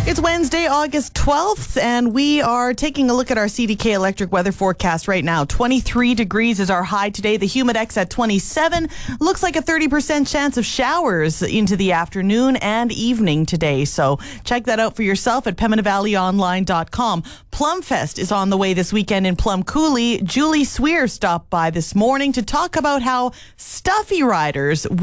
It's Wednesday, August 12th, and we are taking a look at our CDK electric weather forecast right now. 23 degrees is our high today. The Humidex at 27. Looks like a 30% chance of showers into the afternoon and evening today. So check that out for yourself at PemminValleyOnline.com. Plumfest is on the way this weekend in Plum Coulee. Julie Sweer stopped by this morning to talk about how stuffy riders